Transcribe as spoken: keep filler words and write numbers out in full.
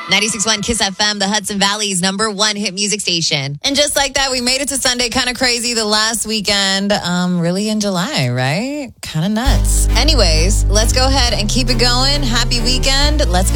ninety-six point one Kiss F M, the Hudson Valley's number one hit music station. And just like that, we made it to Sunday. Kind of crazy. The last weekend, um, really in July, right? Kind of nuts. Anyways, let's go ahead and keep it going. Happy weekend. Let's go.